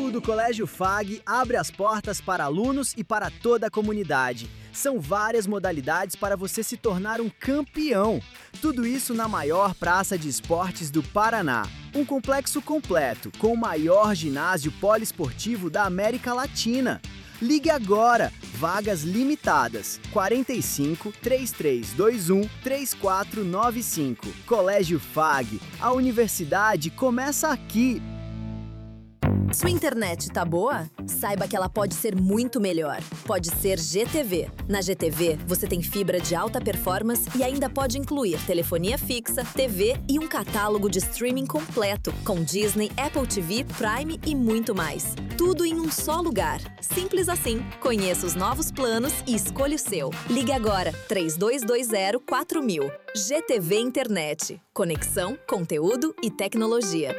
Azul do Colégio FAG abre as portas para alunos e para toda a comunidade. São várias modalidades para você se tornar um campeão. Tudo isso na maior praça de esportes do Paraná. Um complexo completo, com o maior ginásio poliesportivo da América Latina. Ligue agora, vagas limitadas, 45 3321 3495. Colégio FAG, a universidade começa aqui. Sua internet tá boa? Saiba que ela pode ser muito melhor. Pode ser GTV. Na GTV, você tem fibra de alta performance e ainda pode incluir telefonia fixa, TV e um catálogo de streaming completo, com Disney, Apple TV, Prime e muito mais. Tudo em um só lugar. Simples assim. Conheça os novos planos e escolha o seu. Ligue agora, 3220-4000. GTV Internet. Conexão, conteúdo e tecnologia.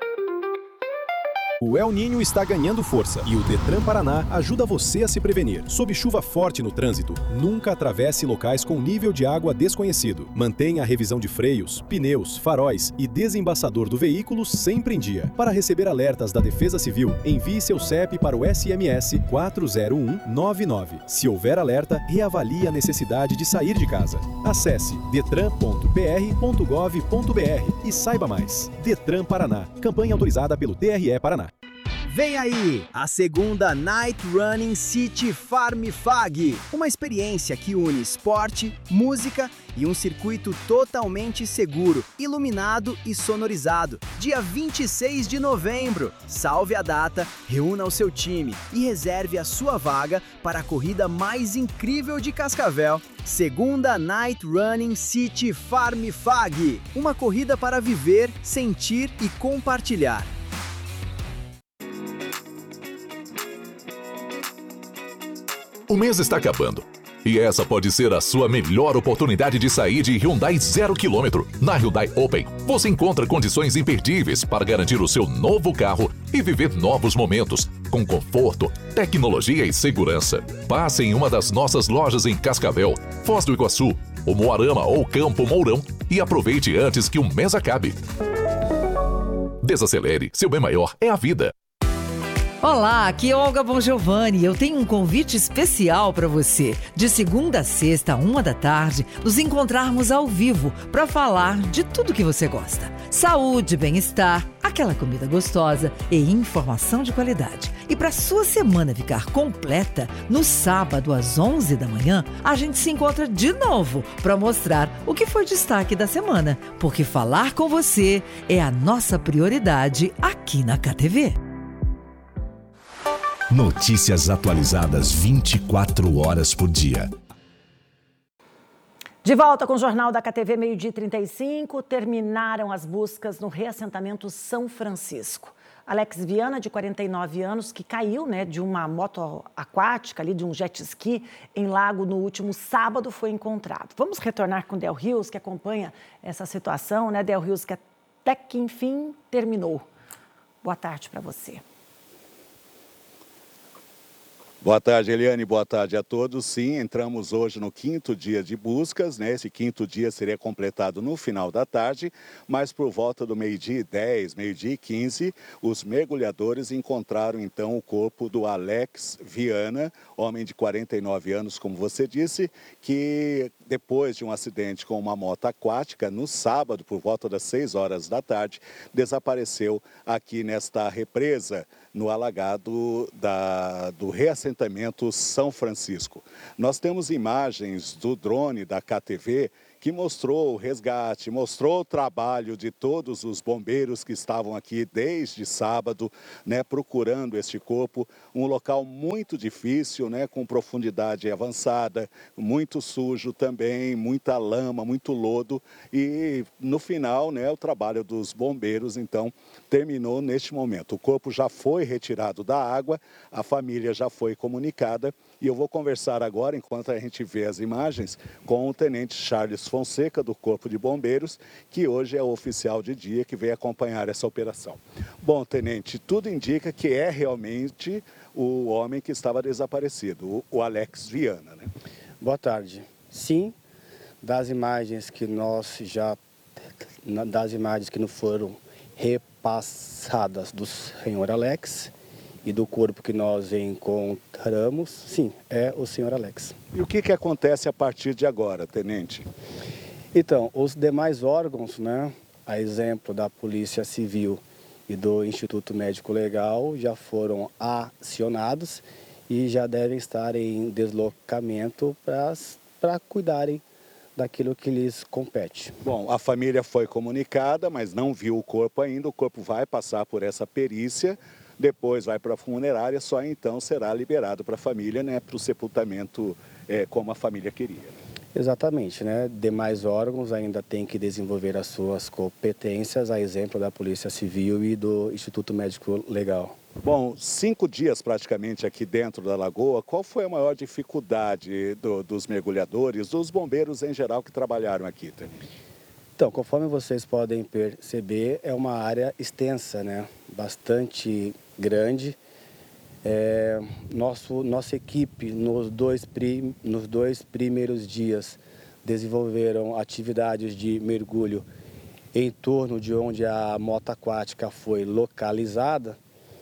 O El Niño está ganhando força e o Detran Paraná ajuda você a se prevenir. Sob chuva forte no trânsito, nunca atravesse locais com nível de água desconhecido. Mantenha a revisão de freios, pneus, faróis e desembaçador do veículo sempre em dia. Para receber alertas da Defesa Civil, envie seu CEP para o SMS 40199. Se houver alerta, reavalie a necessidade de sair de casa. Acesse detran.pr.gov.br e saiba mais. Detran Paraná, campanha autorizada pelo TRE Paraná. Vem aí, a segunda Night Running City Farm FAG, uma experiência que une esporte, música e um circuito totalmente seguro, iluminado e sonorizado. Dia 26 de novembro. Salve a data, reúna o seu time e reserve a sua vaga para a corrida mais incrível de Cascavel. Segunda Night Running City Farm FAG, uma corrida para viver, sentir e compartilhar. O mês está acabando e essa pode ser a sua melhor oportunidade de sair de Hyundai 0 km. Na Hyundai Open, você encontra condições imperdíveis para garantir o seu novo carro e viver novos momentos, com conforto, tecnologia e segurança. Passe em uma das nossas lojas em Cascavel, Foz do Iguaçu, Umuarama ou Campo Mourão e aproveite antes que o mês acabe. Desacelere, seu bem maior é a vida. Olá, aqui é Olga Bongiovanni. Eu tenho um convite especial para você. De segunda a sexta, 13h, nos encontrarmos ao vivo para falar de tudo que você gosta. Saúde, bem-estar, aquela comida gostosa e informação de qualidade. E para sua semana ficar completa, no sábado às 11 da manhã, a gente se encontra de novo para mostrar o que foi destaque da semana. Porque falar com você é a nossa prioridade aqui na KTV. Notícias atualizadas 24 horas por dia. De volta com o Jornal da KTV, 12h35, terminaram as buscas no reassentamento São Francisco. Alex Viana, de 49 anos, que caiu de uma moto aquática, de um jet ski, em lago no último sábado, foi encontrado. Vamos retornar com Del Rios, que acompanha essa situação, Del Rios, que até que enfim terminou. Boa tarde para você. Boa tarde, Eliane. Boa tarde a todos. Sim, entramos hoje no 5º dia de buscas, Esse 5º dia seria completado no final da tarde, mas por volta do 12h10, 12h15, os mergulhadores encontraram então o corpo do Alex Viana, homem de 49 anos, como você disse, que depois de um acidente com uma moto aquática, no sábado, por volta das 6 horas da tarde, desapareceu aqui nesta represa, no alagado do reassentamento São Francisco. Nós temos imagens do drone da KTV que mostrou o resgate, mostrou o trabalho de todos os bombeiros que estavam aqui desde sábado, procurando este corpo. Um local muito difícil, com profundidade avançada, muito sujo também, muita lama, muito lodo. E no final, o trabalho dos bombeiros, então, terminou neste momento. O corpo já foi retirado da água, a família já foi comunicada. E eu vou conversar agora, enquanto a gente vê as imagens, com o tenente Charles Fonseca, do Corpo de Bombeiros, que hoje é o oficial de dia que veio acompanhar essa operação. Bom, tenente, tudo indica que é realmente o homem que estava desaparecido, o Alex Viana, Boa tarde. Sim, das imagens que não foram repassadas do senhor Alex, e do corpo que nós encontramos, sim, é o senhor Alex. E o que acontece a partir de agora, tenente? Então, os demais órgãos, né, a exemplo da Polícia Civil e do Instituto Médico Legal, já foram acionados e já devem estar em deslocamento para cuidarem daquilo que lhes compete. Bom, a família foi comunicada, mas não viu o corpo ainda. O corpo vai passar por essa perícia, depois vai para a funerária, só então será liberado para a família, né, para o sepultamento como a família queria. Exatamente, né? Demais órgãos ainda têm que desenvolver as suas competências, a exemplo da Polícia Civil e do Instituto Médico Legal. Bom, 5 dias praticamente aqui dentro da lagoa, qual foi a maior dificuldade dos mergulhadores, dos bombeiros em geral que trabalharam aqui, tenente? Então, conforme vocês podem perceber, é uma área extensa, né? Bastante grande. Nossa equipe, nos dois primeiros dias, desenvolveram atividades de mergulho em torno de onde a moto aquática foi localizada.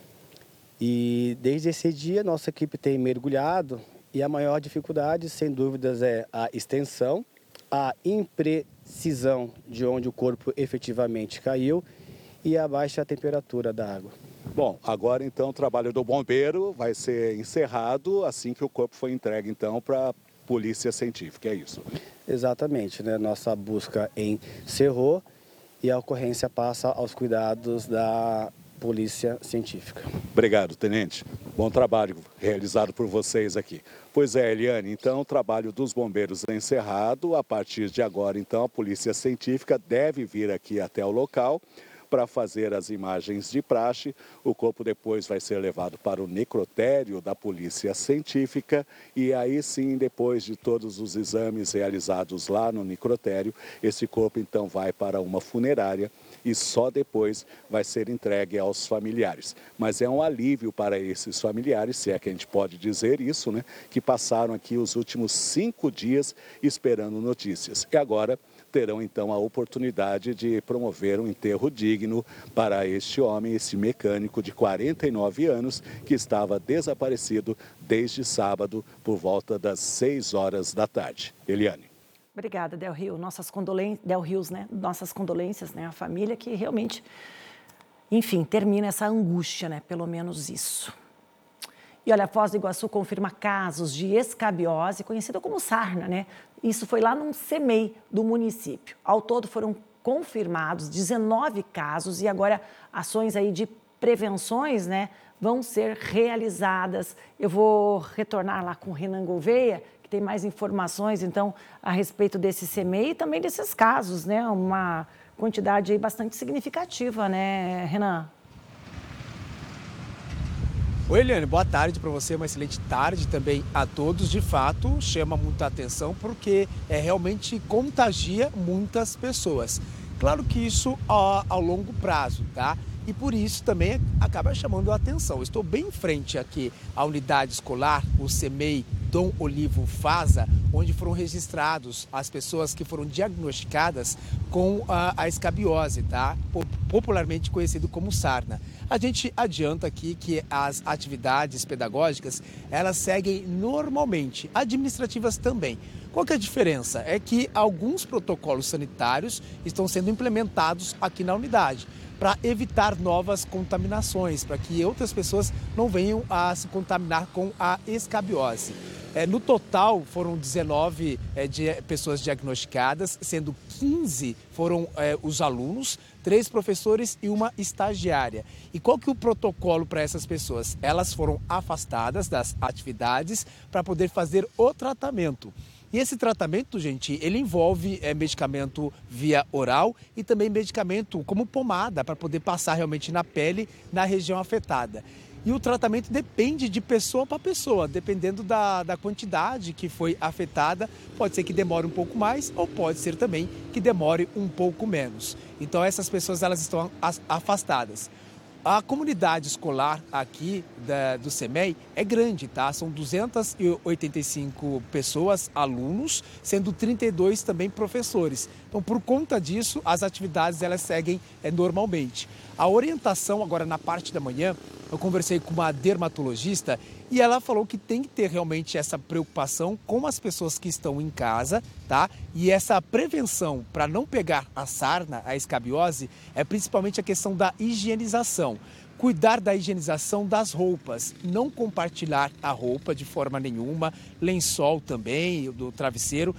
E desde esse dia, nossa equipe tem mergulhado e a maior dificuldade, sem dúvidas, é a extensão, a imprecisão de onde o corpo efetivamente caiu e a baixa temperatura da água. Bom, agora então o trabalho do bombeiro vai ser encerrado assim que o corpo for entregue então para a Polícia Científica, é isso? Exatamente, né? Nossa busca encerrou e a ocorrência passa aos cuidados da Polícia Científica. Obrigado, tenente. Bom trabalho realizado por vocês aqui. Pois é, Eliane, então o trabalho dos bombeiros é encerrado. A partir de agora, então, a Polícia Científica deve vir aqui até o local para fazer as imagens de praxe. O corpo depois vai ser levado para o necrotério da Polícia Científica e aí sim, depois de todos os exames realizados lá no necrotério, esse corpo então vai para uma funerária e só depois vai ser entregue aos familiares. Mas é um alívio para esses familiares, se é que a gente pode dizer isso, né, que passaram aqui os últimos 5 dias esperando notícias. E agora terão então a oportunidade de promover um enterro digno para este homem, esse mecânico de 49 anos que estava desaparecido desde sábado por volta das 6 horas da tarde. Eliane. Obrigada, Del Rio. Nossas condolências, né, à família que realmente, enfim, termina essa angústia, né, pelo menos isso. E olha, a Foz do Iguaçu confirma casos de escabiose, conhecida como sarna, né? Isso foi lá num CEMEI do município. Ao todo foram confirmados 19 casos e agora ações aí de prevenções, né, vão ser realizadas. Eu vou retornar lá com o Renan Gouveia, que tem mais informações, então, a respeito desse CEMEI e também desses casos, né? Uma quantidade aí bastante significativa, né, Renan? Oi, Eliane, boa tarde para você, uma excelente tarde também a todos. De fato, chama muita atenção porque realmente contagia muitas pessoas. Claro que isso ao longo prazo, tá? E por isso também acaba chamando a atenção. Estou bem em frente aqui à unidade escolar, o CEMEI Dom Olivo Faza, onde foram registrados as pessoas que foram diagnosticadas com a escabiose, tá? Popularmente conhecido como sarna. A gente adianta aqui que as atividades pedagógicas, elas seguem normalmente, administrativas também. Qual que é a diferença? É que alguns protocolos sanitários estão sendo implementados aqui na unidade para evitar novas contaminações, para que outras pessoas não venham a se contaminar com a escabiose. No total, foram 19 pessoas diagnosticadas, sendo 15 foram os alunos, 3 professores e uma estagiária. E qual que é o protocolo para essas pessoas? Elas foram afastadas das atividades para poder fazer o tratamento. E esse tratamento, gente, ele envolve medicamento via oral e também medicamento como pomada para poder passar realmente na pele, na região afetada. E o tratamento depende de pessoa para pessoa, dependendo da quantidade que foi afetada. Pode ser que demore um pouco mais ou pode ser também que demore um pouco menos. Então essas pessoas elas estão afastadas. A comunidade escolar aqui do CEMEI é grande, tá? São 285 pessoas, alunos, sendo 32 também professores. Então, por conta disso, as atividades elas seguem normalmente. A orientação agora na parte da manhã, eu conversei com uma dermatologista e ela falou que tem que ter realmente essa preocupação com as pessoas que estão em casa, tá? E essa prevenção para não pegar a sarna, a escabiose, é principalmente a questão da higienização. Cuidar da higienização das roupas, não compartilhar a roupa de forma nenhuma, lençol também, do travesseiro,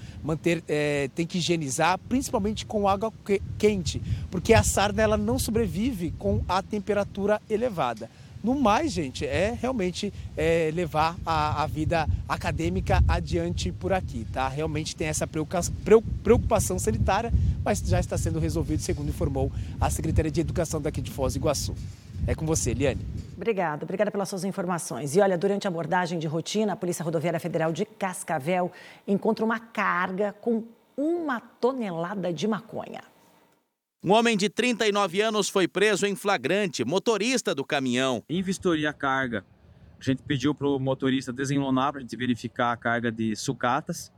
tem que higienizar, principalmente com água quente, porque a sarna ela não sobrevive com a temperatura elevada. No mais, gente, é realmente levar a vida acadêmica adiante por aqui, tá? Realmente tem essa preocupação sanitária, mas já está sendo resolvido, segundo informou a Secretaria de Educação daqui de Foz do Iguaçu. É com você, Eliane. Obrigada pelas suas informações. E olha, durante a abordagem de rotina, a Polícia Rodoviária Federal de Cascavel encontra uma carga com 1 tonelada de maconha. Um homem de 39 anos foi preso em flagrante, motorista do caminhão. Em vistoria a carga, a gente pediu para o motorista desenlonar para a gente verificar a carga de sucatas.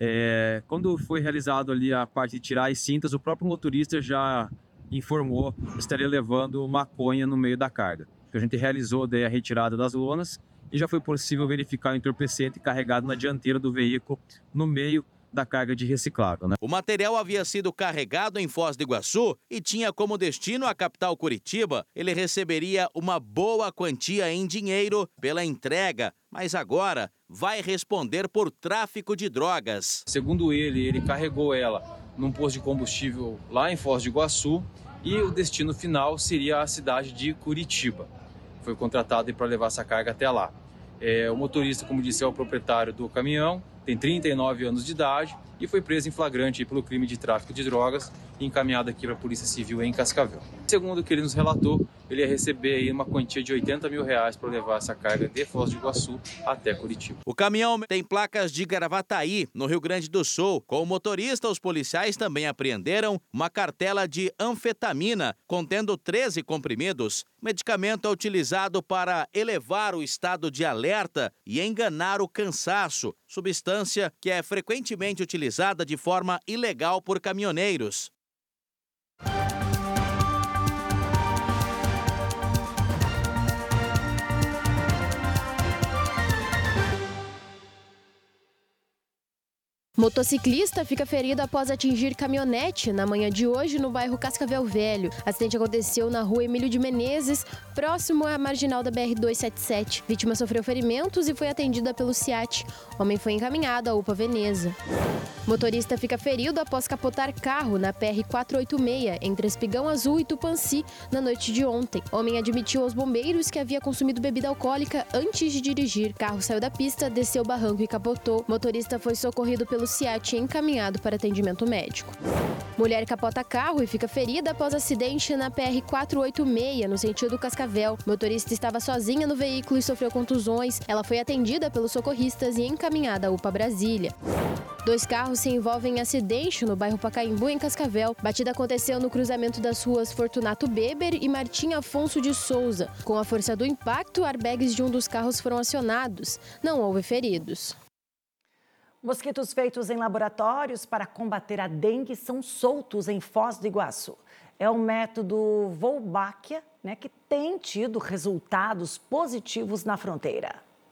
Quando foi realizado ali a parte de tirar as cintas, o próprio motorista já informou que estaria levando maconha no meio da carga. A gente realizou daí a retirada das lonas e já foi possível verificar o entorpecente carregado na dianteira do veículo no meio da carga de reciclável, né? O material havia sido carregado em Foz do Iguaçu e tinha como destino a capital Curitiba. Ele receberia uma boa quantia em dinheiro pela entrega, mas agora vai responder por tráfico de drogas. Segundo ele carregou ela num posto de combustível lá em Foz do Iguaçu e o destino final seria a cidade de Curitiba. Foi contratado para levar essa carga até lá. O motorista, como disse, é o proprietário do caminhão, tem 39 anos de idade e foi preso em flagrante pelo crime de tráfico de drogas e encaminhado aqui para a Polícia Civil em Cascavel. Segundo o que ele nos relatou, ele ia receber aí uma quantia de R$80 mil para levar essa carga de Foz do Iguaçu até Curitiba. O caminhão tem placas de Gravataí, no Rio Grande do Sul. Com o motorista, os policiais também apreenderam uma cartela de anfetamina contendo 13 comprimidos. O medicamento é utilizado para elevar o estado de alerta e enganar o cansaço, substância que é frequentemente utilizada de forma ilegal por caminhoneiros. Motociclista fica ferido após atingir caminhonete na manhã de hoje no bairro Cascavel Velho. O acidente aconteceu na rua Emílio de Menezes, próximo à marginal da BR-277. Vítima sofreu ferimentos e foi atendida pelo SIAT. O homem foi encaminhado à UPA Veneza. Motorista fica ferido após capotar carro na PR-486, entre Espigão Azul e Tupanci, na noite de ontem. O homem admitiu aos bombeiros que havia consumido bebida alcoólica antes de dirigir. O carro saiu da pista, desceu o barranco e capotou. O motorista foi socorrido pelo SIAT e encaminhado para atendimento médico. Mulher capota carro e fica ferida após acidente na PR-486, no sentido Cascavel. O motorista estava sozinha no veículo e sofreu contusões. Ela foi atendida pelos socorristas e encaminhada à UPA Brasília. 2 carros se envolvem em acidente no bairro Pacaembu, em Cascavel. Batida aconteceu no cruzamento das ruas Fortunato Beber e Martim Afonso de Souza. Com a força do impacto, airbags de um dos carros foram acionados. Não houve feridos. Mosquitos feitos em laboratórios para combater a dengue são soltos em Foz do Iguaçu. É o método Wolbachia, que tem tido resultados positivos na fronteira.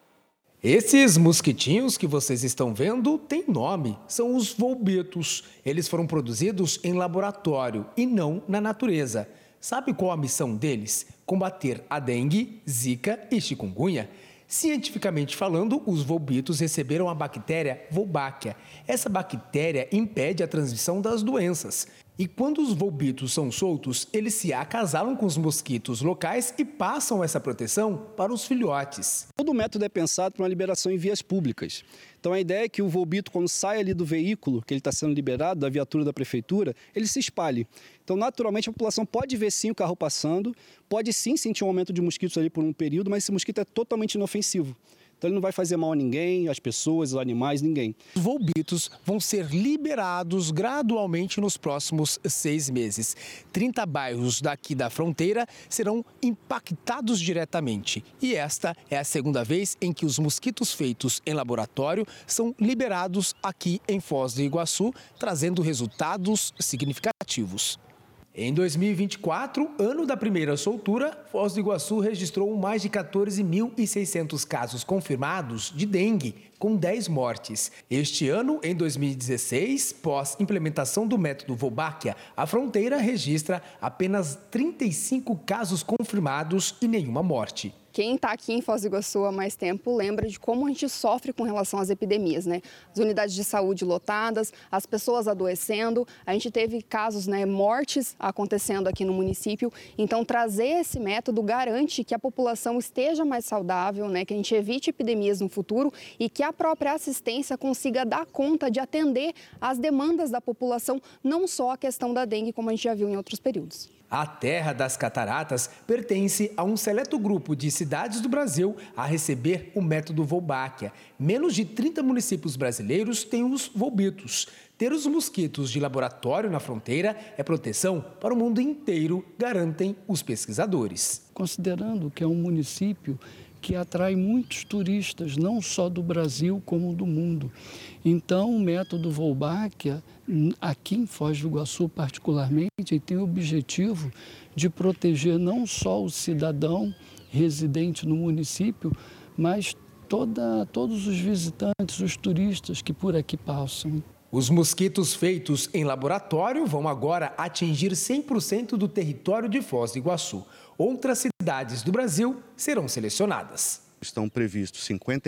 Esses mosquitinhos que vocês estão vendo têm nome, são os volbetos. Eles foram produzidos em laboratório e não na natureza. Sabe qual a missão deles? Combater a dengue, zika e chikungunya. Cientificamente falando, os volbetos receberam a bactéria Wolbachia. Essa bactéria impede a transmissão das doenças. E quando os volbetos são soltos, eles se acasalam com os mosquitos locais e passam essa proteção para os filhotes. Todo o método é pensado para uma liberação em vias públicas. Então a ideia é que o volbito, quando sai ali do veículo, que ele está sendo liberado, da viatura da prefeitura, ele se espalhe. Então naturalmente a população pode ver sim o carro passando, pode sim sentir um aumento de mosquitos ali por um período, mas esse mosquito é totalmente inofensivo. Então Então ele não vai fazer mal a ninguém, as pessoas, os animais, ninguém. Os volbitos vão ser liberados gradualmente nos próximos 6 meses. 30 bairros daqui da fronteira serão impactados diretamente. E esta é a segunda vez em que os mosquitos feitos em laboratório são liberados aqui em Foz do Iguaçu, trazendo resultados significativos. Em 2024, ano da primeira soltura, Foz do Iguaçu registrou mais de 14.600 casos confirmados de dengue, com 10 mortes. Este ano, em 2016, pós implementação do método Wolbachia, a fronteira registra apenas 35 casos confirmados e nenhuma morte. Quem está aqui em Foz do Iguaçu há mais tempo lembra de como a gente sofre com relação às epidemias, né? As unidades de saúde lotadas, as pessoas adoecendo, a gente teve casos, né, mortes acontecendo aqui no município. Então, trazer esse método garante que a população esteja mais saudável, né, que a gente evite epidemias no futuro e que a própria assistência consiga dar conta de atender às demandas da população, não só a questão da dengue, como a gente já viu em outros períodos. A Terra das Cataratas pertence a um seleto grupo de cidades do Brasil a receber o método Wolbachia. Menos de 30 municípios brasileiros têm os volbitos. Ter os mosquitos de laboratório na fronteira é proteção para o mundo inteiro, garantem os pesquisadores. Considerando que é um município que atrai muitos turistas, não só do Brasil, como do mundo. Então, o método Wolbachia, aqui em Foz do Iguaçu particularmente, tem o objetivo de proteger não só o cidadão residente no município, mas todos os visitantes, os turistas que por aqui passam. Os mosquitos feitos em laboratório vão agora atingir 100% do território de Foz do Iguaçu. Outras cidades do Brasil serão selecionadas. Estão previstos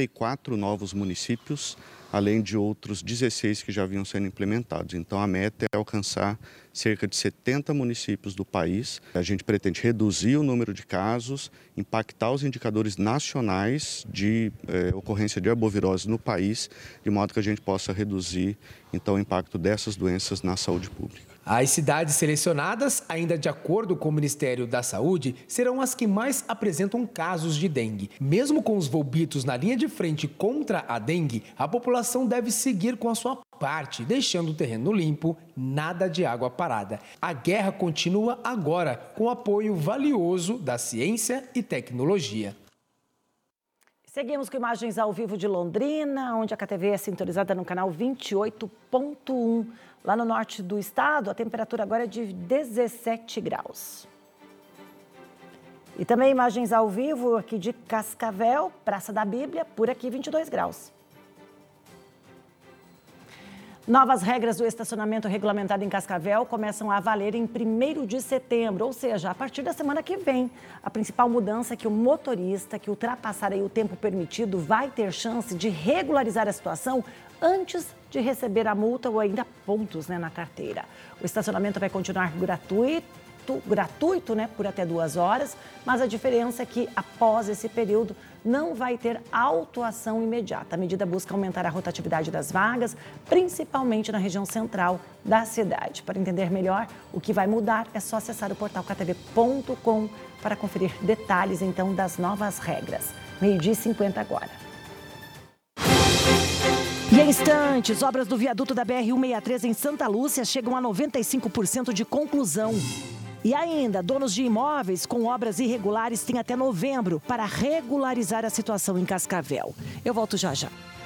54 novos municípios, além de outros 16 que já vinham sendo implementados. Então, a meta é alcançar cerca de 70 municípios do país. A gente pretende reduzir o número de casos, impactar os indicadores nacionais de ocorrência de arbovirose no país, de modo que a gente possa reduzir, então, o impacto dessas doenças na saúde pública. As cidades selecionadas, ainda de acordo com o Ministério da Saúde, serão as que mais apresentam casos de dengue. Mesmo com os volbitos na linha de frente contra a dengue, a população deve seguir com a sua parte, deixando o terreno limpo, nada de água parada. A guerra continua agora, com apoio valioso da ciência e tecnologia. Seguimos com imagens ao vivo de Londrina, onde a KTV é sintonizada no canal 28.1. Lá no norte do estado, a temperatura agora é de 17 graus. E também imagens ao vivo aqui de Cascavel, Praça da Bíblia, por aqui 22 graus. Novas regras do estacionamento regulamentado em Cascavel começam a valer em 1º de setembro, ou seja, a partir da semana que vem. A principal mudança é que o motorista que ultrapassar aí o tempo permitido vai ter chance de regularizar a situação antes de receber a multa ou ainda pontos, né, na carteira. O estacionamento vai continuar gratuito, né, por até 2 horas, mas a diferença é que após esse período não vai ter autuação imediata. A medida busca aumentar a rotatividade das vagas, principalmente na região central da cidade. Para entender melhor o que vai mudar, é só acessar o portal ktv.com para conferir detalhes então das novas regras. 12h50 agora. E em instantes, obras do viaduto da BR-163 em Santa Lúcia chegam a 95% de conclusão. E ainda, donos de imóveis com obras irregulares têm até novembro para regularizar a situação em Cascavel. Eu volto já já.